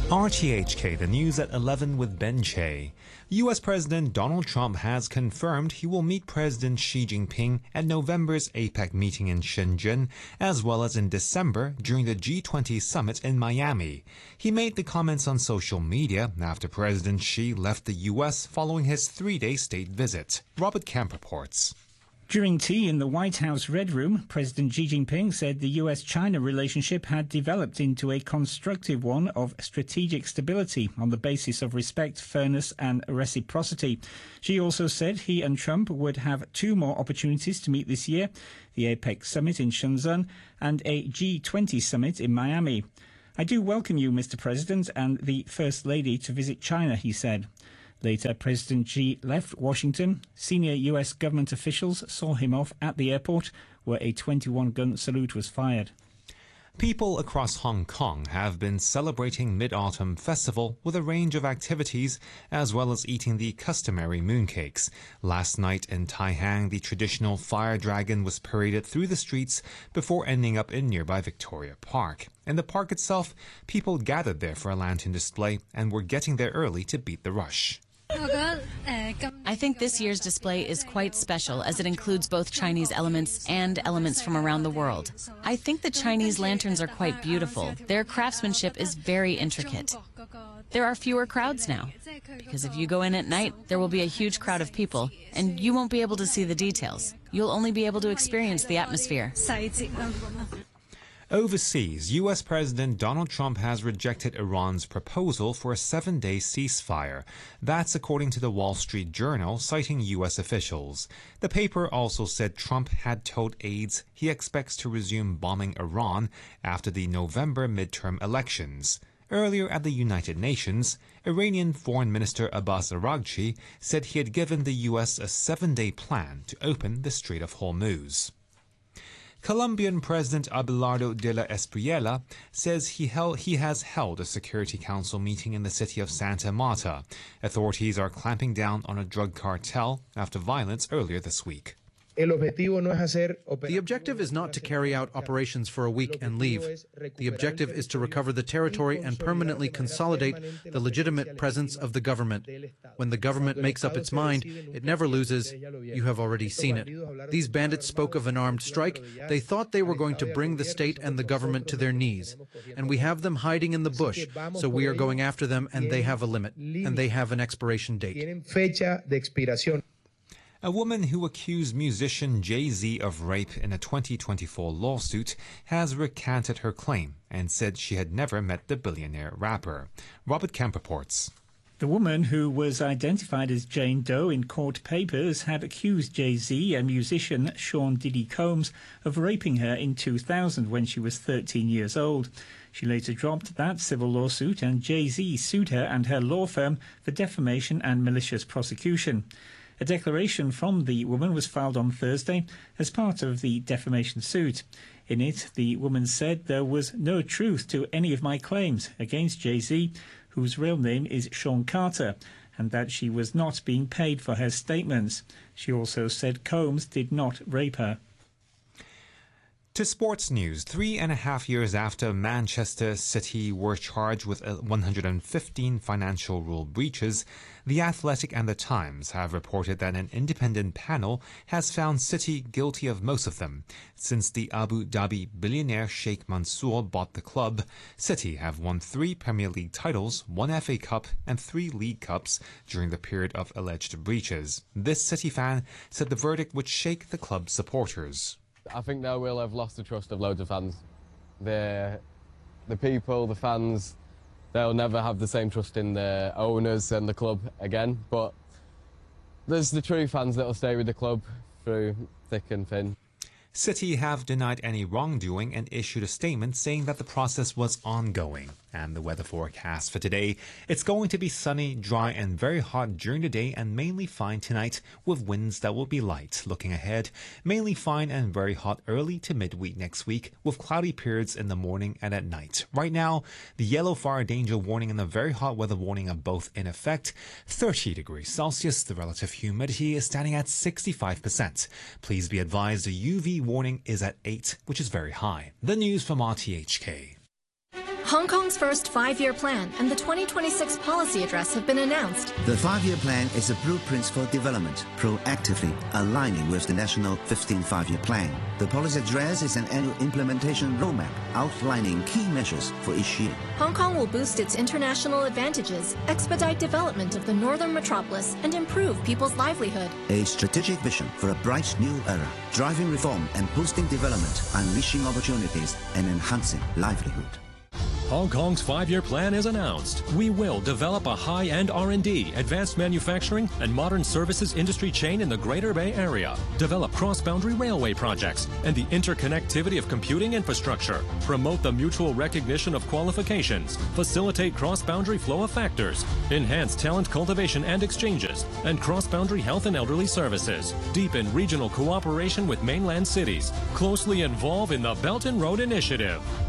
RTHK, the news at 11 with Ben Che. U.S. President Donald Trump has confirmed he will meet President Xi Jinping at November's APEC meeting in Shenzhen, as well as in December during the G20 summit in Miami. He made the comments on social media after President Xi left the U.S. following his three-day state visit. Robert Kemp reports. During tea in the White House Red Room, President Xi Jinping said the US-China relationship had developed into a constructive one of strategic stability on the basis of respect, fairness and reciprocity. Xi also said he and Trump would have two more opportunities to meet this year, the APEC summit in Shenzhen and a G20 summit in Miami. "I do welcome you, Mr. President, and the First Lady to visit China," he said. Later, President Xi left Washington. Senior U.S. government officials saw him off at the airport, where a 21-gun salute was fired. People across Hong Kong have been celebrating Mid-Autumn Festival with a range of activities, as well as eating the customary mooncakes. Last night in Tai Hang, the traditional fire dragon was paraded through the streets before ending up in nearby Victoria Park. In the park itself, people gathered there for a lantern display and were getting there early to beat the rush. I think this year's display is quite special as it includes both Chinese elements and elements from around the world. I think the Chinese lanterns are quite beautiful. Their craftsmanship is very intricate. There are fewer crowds now, because if you go in at night, there will be a huge crowd of people, and you won't be able to see the details. You'll only be able to experience the atmosphere. Overseas, U.S. President Donald Trump has rejected Iran's proposal for a 7-day ceasefire. That's according to the Wall Street Journal, citing U.S. officials. The paper also said Trump had told aides he expects to resume bombing Iran after the November midterm elections. Earlier at the United Nations, Iranian Foreign Minister Abbas Araghchi said he had given the U.S. a 7-day plan to open the Strait of Hormuz. Colombian President Abelardo de la Espriella says he has held a Security Council meeting in the city of Santa Marta. Authorities are clamping down on a drug cartel after violence earlier this week. The objective is not to carry out operations for a week and leave. The objective is to recover the territory and permanently consolidate the legitimate presence of the government. When the government makes up its mind, it never loses. You have already seen it. These bandits spoke of an armed strike. They thought they were going to bring the state and the government to their knees. And we have them hiding in the bush, so we are going after them, and they have a limit, and they have an expiration date. A woman who accused musician Jay-Z of rape in a 2024 lawsuit has recanted her claim and said she had never met the billionaire rapper. Robert Kemp reports. The woman, who was identified as Jane Doe in court papers, had accused Jay-Z and musician Sean Diddy Combs of raping her in 2000 when she was 13 years old. She later dropped that civil lawsuit, and Jay-Z sued her and her law firm for defamation and malicious prosecution. A declaration from the woman was filed on Thursday as part of the defamation suit. In it, the woman said there was no truth to any of my claims against Jay-Z, whose real name is Sean Carter, and that she was not being paid for her statements. She also said Combs did not rape her. To sports news, 3.5 years after Manchester City were charged with 115 financial rule breaches, The Athletic and The Times have reported that an independent panel has found City guilty of most of them. Since the Abu Dhabi billionaire Sheikh Mansour bought the club, City have won 3 Premier League titles, 1 FA Cup and 3 League Cups during the period of alleged breaches. This City fan said the verdict would shake the club's supporters. I think they will have lost the trust of loads of fans. The people, the fans, they'll never have the same trust in the owners and the club again. But there's the true fans that will stay with the club through thick and thin. City have denied any wrongdoing and issued a statement saying that the process was ongoing. And the weather forecast for today, it's going to be sunny, dry and very hot during the day and mainly fine tonight with winds that will be light. Looking ahead, mainly fine and very hot early to midweek next week with cloudy periods in the morning and at night. Right now, the yellow fire danger warning and the very hot weather warning are both in effect. 30 degrees Celsius, the relative humidity is standing at 65%. Please be advised the UV warning is at 8, which is very high. The news from RTHK. Hong Kong's first 5-year plan and the 2026 policy address have been announced. The 5-year plan is a blueprint for development, proactively aligning with the national 15th 5-year plan. The policy address is an annual implementation roadmap outlining key measures for each year. Hong Kong will boost its international advantages, expedite development of the northern metropolis, and improve people's livelihood. A strategic vision for a bright new era, driving reform and boosting development, unleashing opportunities and enhancing livelihood. Hong Kong's 5-year plan is announced. We will develop a high-end R&D, advanced manufacturing, and modern services industry chain in the Greater Bay Area. Develop cross-boundary railway projects and the interconnectivity of computing infrastructure. Promote the mutual recognition of qualifications. Facilitate cross-boundary flow of factors. Enhance talent cultivation and exchanges. And cross-boundary health and elderly services. Deepen regional cooperation with mainland cities. Closely involve in the Belt and Road Initiative.